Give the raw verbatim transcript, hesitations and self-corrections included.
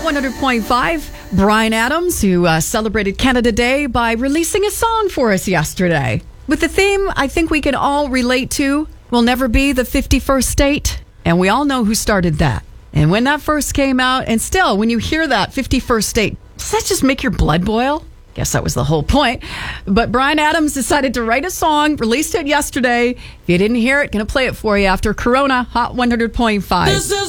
one hundred point five, Bryan Adams, who uh, celebrated Canada Day by releasing a song for us yesterday. With the theme I think we can all relate to, we'll never be the fifty-first state. And we all know who started that. And when that first came out, and still, when you hear that fifty-first state, does that just make your blood boil? Guess that was the whole point. But Bryan Adams decided to write a song, released it yesterday. If you didn't hear it, going to play it for you after Corona Hot one hundred point five. This is